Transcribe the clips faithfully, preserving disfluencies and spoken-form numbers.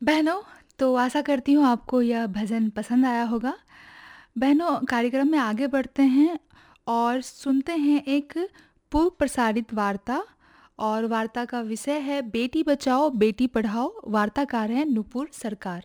बहनों, तो आशा करती हूँ आपको यह भजन पसंद आया होगा। बहनों, कार्यक्रम में आगे बढ़ते हैं और सुनते हैं एक पूर्व प्रसारित वार्ता। और वार्ता का विषय है बेटी बचाओ बेटी पढ़ाओ। वार्ताकार हैं नुपुर सरकार।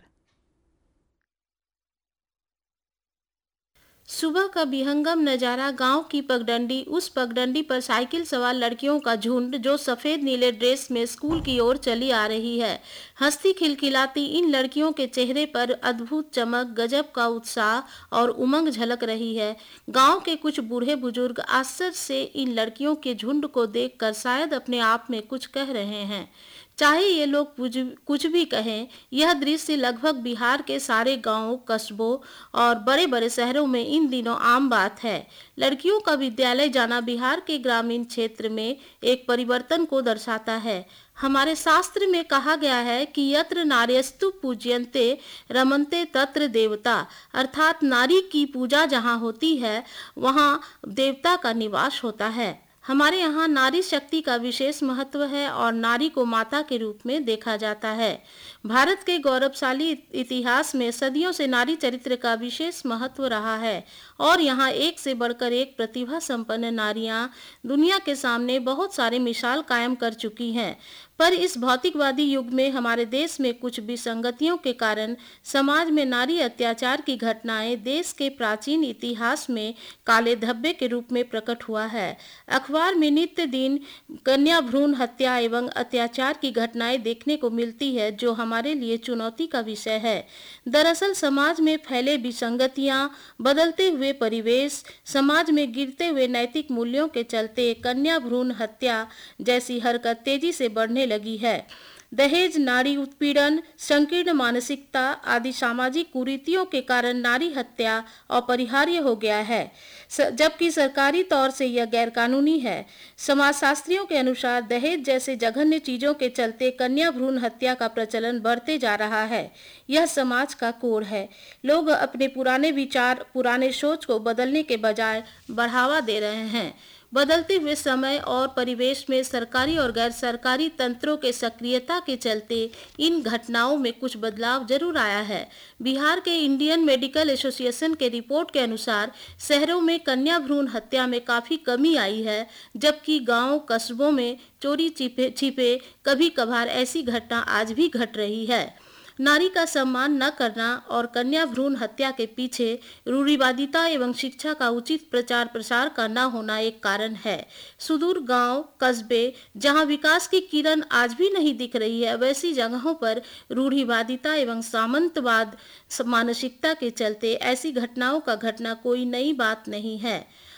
सुबह का विहंगम नजारा, गांव की पगडंडी, उस पगडंडी पर साइकिल सवार लड़कियों का झुंड जो सफेद नीले ड्रेस में स्कूल की ओर चली आ रही है। हंसती खिलखिलाती इन लड़कियों के चेहरे पर अद्भुत चमक, गजब का उत्साह और उमंग झलक रही है। गांव के कुछ बूढ़े बुजुर्ग आश्चर्य से इन लड़कियों के झुंड को देखकर शायद अपने आप में कुछ कह रहे हैं। चाहे ये लोग कुछ कुछ भी कहें, यह दृश्य लगभग बिहार के सारे गांवों, कस्बों और बड़े बड़े शहरों में इन दिनों आम बात है। लड़कियों का विद्यालय जाना बिहार के ग्रामीण क्षेत्र में एक परिवर्तन को दर्शाता है। हमारे शास्त्र में कहा गया है कि यत्र नार्यस्तु पूज्यन्ते रमन्ते तत्र देवता, अर्थात नारी की पूजा जहाँ होती है वहाँ देवता का निवास होता है। हमारे यहाँ नारी शक्ति का विशेष महत्व है और नारी को माता के रूप में देखा जाता है। भारत के गौरवशाली इतिहास में सदियों से नारी चरित्र का विशेष महत्व रहा है और यहाँ एक से बढ़कर एक प्रतिभा संपन्न नारियाँ दुनिया के सामने बहुत सारे मिसाल कायम कर चुकी हैं। पर इस भौतिकवादी युग में हमारे देश में कुछ विसंगतियों के कारण समाज में नारी अत्याचार की घटनाएं देश के प्राचीन इतिहास में काले धब्बे के रूप में प्रकट हुआ है। अखबार में नित्य दिन कन्या भ्रूण हत्या एवं अत्याचार की घटनाएं देखने को मिलती है, जो हमारे लिए चुनौती का विषय है। दरअसल समाज में फैले विसंगतियां, बदलते हुए परिवेश, समाज में गिरते हुए नैतिक मूल्यों के चलते कन्या भ्रूण हत्या जैसी हरकत तेजी से बढ़ने लगी है। दहेज, नारी उत्पीड़न, संकीर्ण मानसिकता आदि सामाजिक कुरीतियों के कारण नारी हत्या अपरिहार्य हो गया है, जबकि सरकारी तौर से यह गैरकानूनी है। समाजशास्त्रियों के अनुसार दहेज जैसे जघन्य चीजों के चलते कन्या भ्रूण हत्या का प्रचलन बढ़ते जा रहा है। यह समाज का कोड है। लोग अपने पुराने विचार, पुराने सोच को बदलने के बजाय बढ़ावा दे रहे हैं। बदलते हुए समय और परिवेश में सरकारी और गैर सरकारी तंत्रों के सक्रियता के चलते इन घटनाओं में कुछ बदलाव जरूर आया है। बिहार के इंडियन मेडिकल एसोसिएशन के रिपोर्ट के अनुसार शहरों में कन्या भ्रूण हत्या में काफी कमी आई है, जबकि गांव, कस्बों में चोरी छिपे छिपे कभी कभार ऐसी घटना आज भी घट रही है। नारी का सम्मान न करना और कन्या भ्रूण हत्या के पीछे रूढ़िवादिता एवं शिक्षा का उचित प्रचार प्रसार का न होना एक कारण है। सुदूर गांव, कस्बे जहां विकास की किरण आज भी नहीं दिख रही है, वैसी जगहों पर रूढ़िवादिता एवं सामंतवाद मानसिकता के चलते ऐसी घटनाओं का घटना कोई नई बात नहीं है।